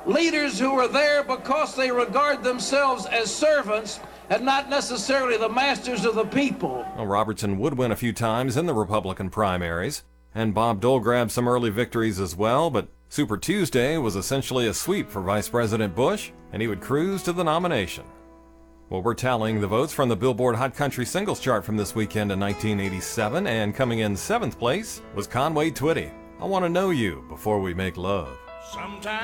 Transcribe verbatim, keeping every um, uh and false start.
leaders who are there because they regard themselves as servants and not necessarily the masters of the people. Well, Robertson would win a few times in the Republican primaries, and Bob Dole grabbed some early victories as well, but Super Tuesday was essentially a sweep for Vice President Bush, and he would cruise to the nomination. Well, we're tallying the votes from the Billboard Hot Country Singles Chart from this weekend in nineteen eighty-seven, and coming in seventh place was Conway Twitty. I Want to Know You Before We Make Love. Sometimes